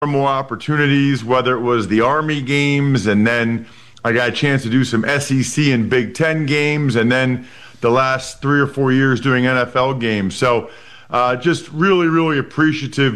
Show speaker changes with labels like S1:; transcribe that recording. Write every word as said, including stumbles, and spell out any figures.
S1: more opportunities, whether it was the Army games, and then I got a chance to do some S E C and Big Ten games, and then the last three or four years doing N F L games. So uh, just really, really appreciative